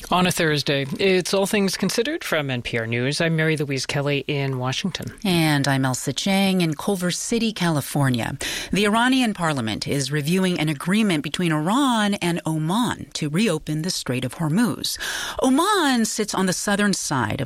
On a Thursday, it's All Things Considered from NPR News. I'm Mary Louise Kelly in Washington. And I'm Elsa Chang in Culver City, California. The Iranian parliament is reviewing an agreement between Iran and Oman to reopen the Strait of Hormuz. Oman sits on the southern side of